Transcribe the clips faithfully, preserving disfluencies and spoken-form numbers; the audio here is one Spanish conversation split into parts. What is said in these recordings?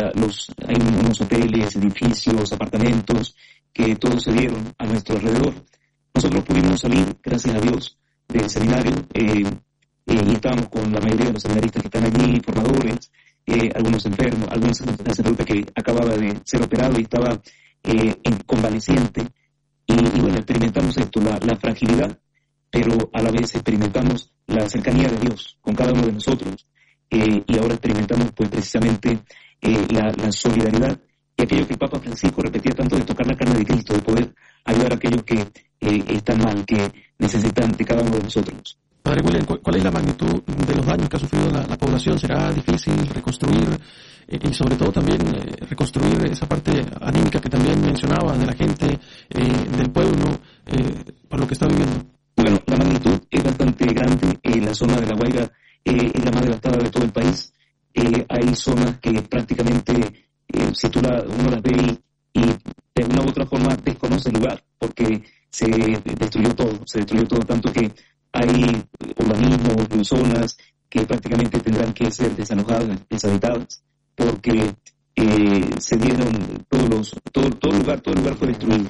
la, los, hay unos hoteles, edificios, apartamentos, que todos se dieron a nuestro alrededor. Nosotros pudimos salir, gracias a Dios, del seminario, eh, eh, y estábamos con la mayoría de los seminaristas que están allí, formadores, eh, algunos enfermos, algunos sacerdotes que acababa de ser operado y estaba eh, en convaleciente. Y, y bueno, experimentamos esto, la, la fragilidad, pero a la vez experimentamos la cercanía de Dios con cada uno de nosotros. Eh, y ahora experimentamos pues precisamente eh, la, la solidaridad y aquello que el Papa Francisco repetía tanto, de tocar la carne de Cristo, de poder ayudar a aquellos que eh, están mal, que necesitan de cada uno de nosotros. Padre William, ¿cuál es la magnitud de los daños que ha sufrido la, la población? ¿Será difícil reconstruir eh, y sobre todo también eh, reconstruir esa parte anímica que también mencionaba de la gente, eh, del pueblo, eh, por lo que está viviendo? Bueno, la magnitud es bastante grande. En la zona de La Guaira eh, es la más devastada de todo el país. Eh, hay zonas que prácticamente, eh, si tú la, uno las ve y, y de una u otra forma desconoce el lugar, porque se destruyó todo, se destruyó todo, tanto que hay urbanismos, zonas que prácticamente tendrán que ser desalojadas, deshabitadas, porque eh, se dieron todos los, todo, todo lugar, todo lugar fue destruido.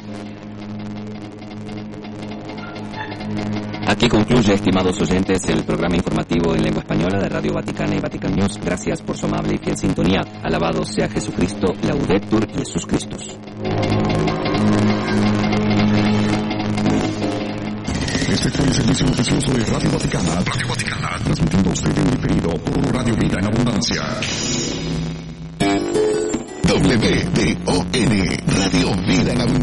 Aquí concluye, estimados oyentes, el programa informativo en lengua española de Radio Vaticana y Vatican News. Gracias por su amable y fiel sintonía. Alabado sea Jesucristo, Laudetur Jesus Christus. Este fue el servicio noticioso de Radio Vaticana, Radio Vaticana, transmitiendo a usted en diferido por Radio Vida en Abundancia. W D O N, Radio Vida en Abundancia.